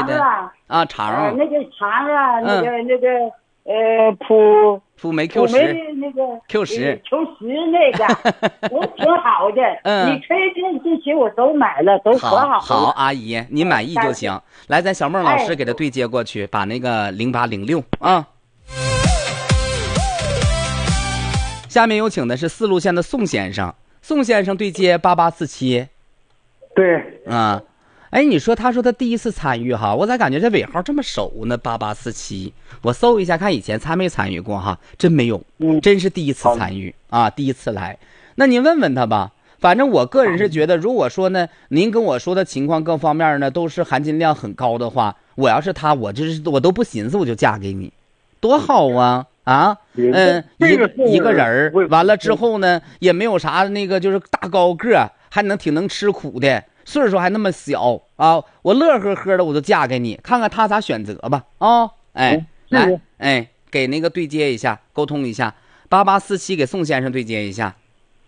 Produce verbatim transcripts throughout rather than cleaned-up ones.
的啊？肠呃，那个肠啊，那个、嗯、那个呃，普普酶 Q 十那个 Q 十 Q 十那个都挺好的。 嗯， 你推荐这些我都买了，都可好了。 好，好，阿姨，您满意就行。来，咱小孟老师给他对接过去，哎、把那个零八零六啊。下面有请的是四路线的宋先生，宋先生对接八八四七。 对， 啊，哎，你说他说他第一次参与哈，我咋感觉这尾号这么熟呢？八八四七，我搜一下看以前参没参与过哈，真没有，真是第一次参与啊，第一次来。那您问问他吧。反正我个人是觉得，如果说呢，您跟我说的情况各方面呢都是含金量很高的话，我要是他，我就是我都不寻思，我就嫁给你，多好啊！啊，嗯，一个一个人完了之后呢，也没有啥那个，就是大高个，还能挺能吃苦的，岁数还那么小啊，我乐呵呵的，我就嫁给你，看看他咋选择吧啊、哦！哎，来，哎，给那个对接一下，沟通一下，八八四七给宋先生对接一下。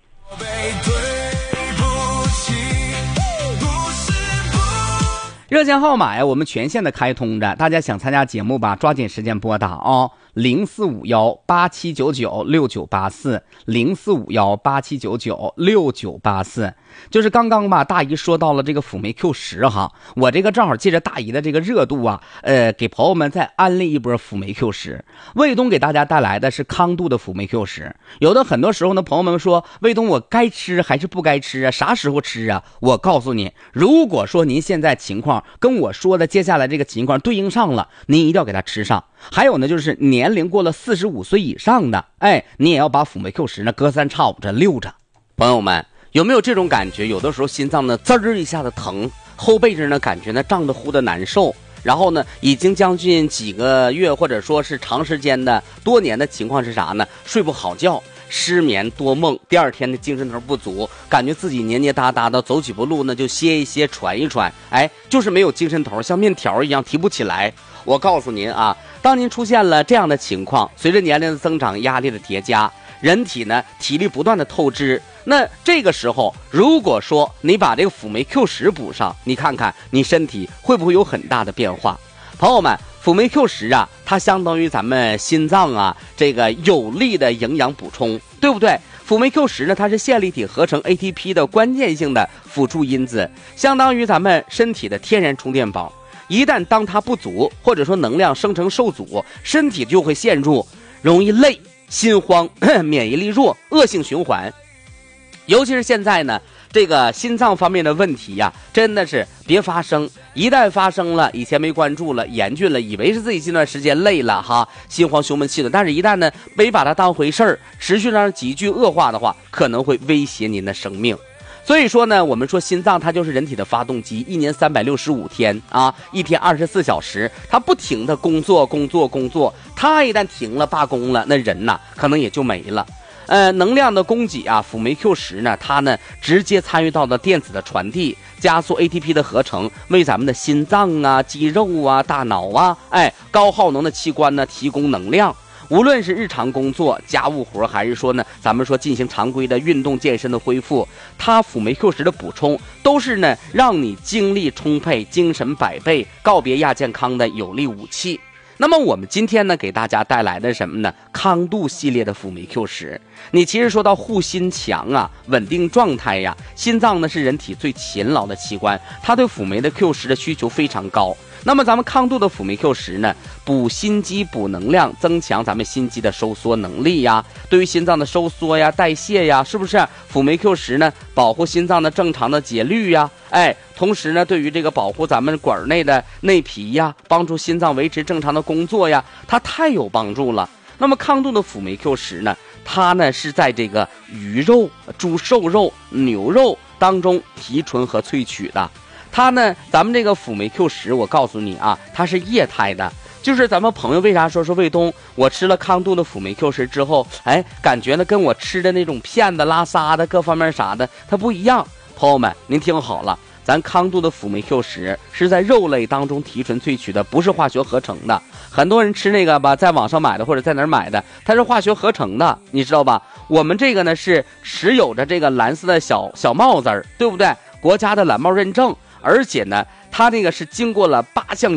热线号码呀，我们全线的开通着，大家想参加节目吧，抓紧时间拨打啊，零四五幺八七九九六九八四，零四五幺八七九九六九八四。就是刚刚吧，大姨说到了这个辅酶 Q 十哈，我这个正好借着大姨的这个热度啊，呃，给朋友们再安利一波辅酶 Q 十。卫东给大家带来的是康度的辅酶 Q 十。有的很多时候呢，朋友们说卫东我该吃还是不该吃啊？啥时候吃啊？我告诉你，如果说您现在情况跟我说的接下来这个情况对应上了，您一定要给它吃上。还有呢，就是年龄过了四十五岁以上的，哎，你也要把辅酶 Q 十呢隔三差五这溜着。朋友们，有没有这种感觉？有的时候心脏呢滋儿一下子疼，后背这呢感觉呢胀得乎的难受，然后呢已经将近几个月或者说是长时间的多年的情况是啥呢？睡不好觉，失眠多梦，第二天的精神头不足，感觉自己黏黏哒哒的，走几步路呢就歇一歇喘一喘，哎，就是没有精神头，像面条一样提不起来。我告诉您啊，当您出现了这样的情况，随着年龄的增长，压力的叠加，人体呢体力不断的透支，那这个时候如果说你把这个辅酶 Q 十补上，你看看你身体会不会有很大的变化。朋友们，辅酶 Q 十啊，它相当于咱们心脏啊这个有力的营养补充，对不对？辅酶 Q 十呢，它是线粒体合成 A T P 的关键性的辅助因子，相当于咱们身体的天然充电宝。一旦当它不足，或者说能量生成受阻，身体就会陷入容易累、心慌、免疫力弱、恶性循环。尤其是现在呢，这个心脏方面的问题呀、啊，真的是别发生。一旦发生了，以前没关注了，严峻了，以为是自己这段时间累了哈，心慌胸闷气的。但是，一旦呢没把它当回事儿，持续让急剧恶化的话，可能会威胁您的生命。所以说呢，我们说心脏它就是人体的发动机，一年三百六十五天啊，一天二十四小时，它不停的工作工作工作，它一旦停了罢工了，那人呐可能也就没了。呃，能量的供给啊，辅酶 Q 十呢，它呢直接参与到了电子的传递，加速 A T P 的合成，为咱们的心脏啊、肌肉啊、大脑啊，哎，高耗能的器官呢提供能量。无论是日常工作、家务活，还是说呢，咱们说进行常规的运动健身的恢复，它辅酶 Q 十的补充，都是呢让你精力充沛、精神百倍、告别亚健康的有力武器。那么我们今天呢，给大家带来的什么呢？康度系列的辅酶 Q 十。你其实说到护心强啊，稳定状态呀，心脏呢是人体最勤劳的器官，它对辅酶的 Q 十的需求非常高。那么咱们康度的辅酶 Q 十呢，补心肌、补能量，增强咱们心肌的收缩能力呀，对于心脏的收缩呀、代谢呀，是不是？辅酶 Q 十呢，保护心脏的正常的节律呀，哎，同时呢，对于这个保护咱们管内的内皮呀，帮助心脏维持正常的工作呀，它太有帮助了。那么康度的辅酶 Q 十呢，它呢是在这个鱼肉、猪瘦肉、牛肉当中提纯和萃取的。它呢，咱们这个辅酶 Q 十，我告诉你啊，它是液态的。就是咱们朋友为啥说说卫东，我吃了康度的辅酶 Q 十之后，哎，感觉呢跟我吃的那种片子、拉撒的各方面啥的，它不一样。朋友们，您听好了，咱康度的辅酶 Q 十是在肉类当中提纯萃取的，不是化学合成的。很多人吃那个吧，在网上买的或者在哪儿买的，它是化学合成的，你知道吧？我们这个呢是持有着这个蓝色的小小帽子儿，对不对？国家的蓝帽认证。而且呢，它那个是经过了八项